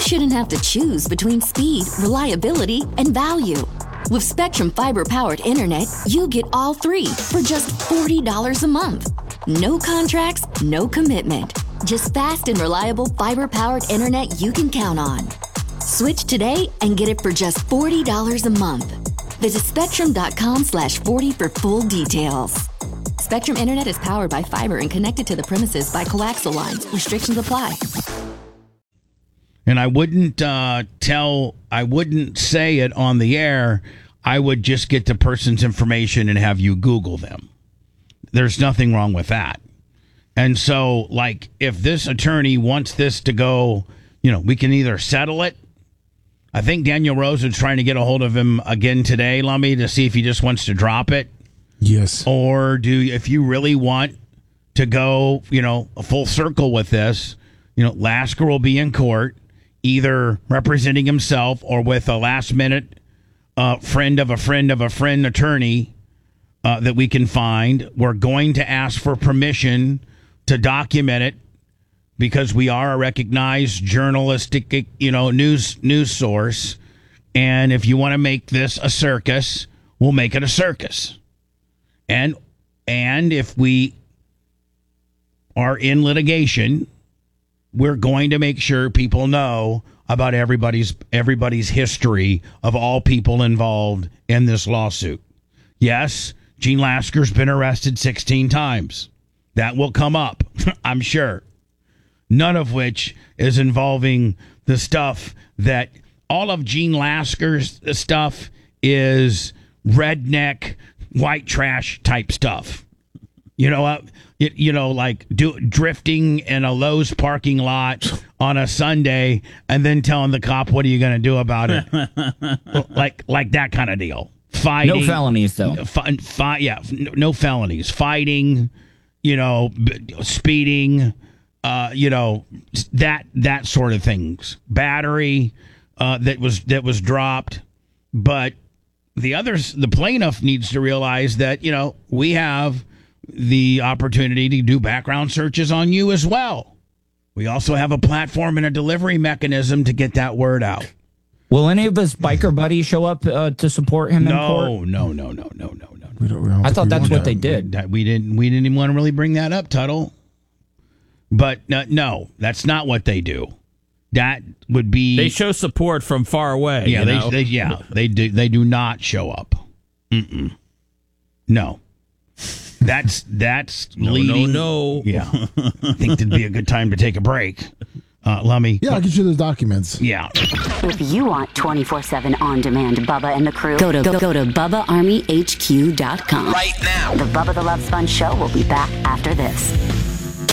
shouldn't have to choose between speed, reliability, and value. With Spectrum Fiber-powered internet, you get all three for just $40 a month. No contracts, no commitment. Just fast and reliable fiber-powered internet you can count on. Switch today and get it for just $40 a month. Visit Spectrum.com/40 for full details. Spectrum Internet is powered by fiber and connected to the premises by coaxial lines. Restrictions apply. And I wouldn't say it on the air. I would just get the person's information and have you Google them. There's nothing wrong with that. And so, like, if this attorney wants this to go, we can either settle it. I think Daniel Rose is trying to get a hold of him again today, Lummy, to see if he just wants to drop it. Yes. Or if you really want to go, a full circle with this, Lasker will be in court, either representing himself or with a last-minute friend of a friend of a friend attorney that we can find. We're going to ask for permission to document it because we are a recognized journalistic, news source. And if you want to make this a circus, we'll make it a circus. And if we are in litigation, we're going to make sure people know about everybody's history of all people involved in this lawsuit. Yes, Gene Lasker's been arrested 16 times. That will come up, I'm sure. None of which is involving the stuff that all of Gene Lasker's stuff is redneck, white trash type stuff. Drifting in a Lowe's parking lot on a Sunday and then telling the cop, what are you going to do about it? like that kind of deal. Fighting. No felonies, though. No felonies. Fighting, speeding, that sort of things. Battery that was dropped. But the plaintiff needs to realize that, we have the opportunity to do background searches on you as well. We also have a platform and a delivery mechanism to get that word out. Will any of his biker buddies show up to support him in court? No. I thought that's what they did. We didn't even want to really bring that up, Tuttle. But no, that's not what they do. That would be they show support from far away. Yeah, they do not show up. No. That's leading. No. Yeah. I think it'd be a good time to take a break. Lummy. Yeah, I'll get you those documents. Yeah. If you want 24/7 on-demand Bubba and the crew, go to BubbaArmyHQ.com. Right now. The Bubba the Love Sponge Show will be back after this.